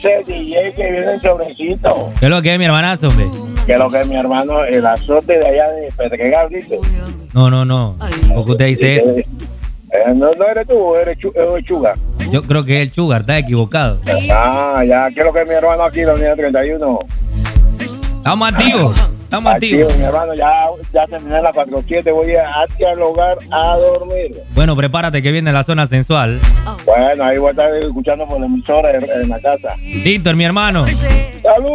Ese DJ que viene en sobrecito. ¿Qué es lo que es, mi hermanazo, hombre? Que lo que es mi hermano, el azote de allá de Pedregal, ¿viste? No. ¿Por qué usted dice eso? No eres tú, eres Chuga. Yo creo que es el Sugar, está equivocado. Ya, ¿qué es lo que es mi hermano aquí, la unidad 31? Estamos activos. Activo, mi hermano, ya terminé la 4-7, voy hacia el hogar a dormir. Bueno, prepárate que viene la zona sensual. Bueno, ahí voy a estar escuchando por la emisora en la casa. Víctor, mi hermano. ¡Salud!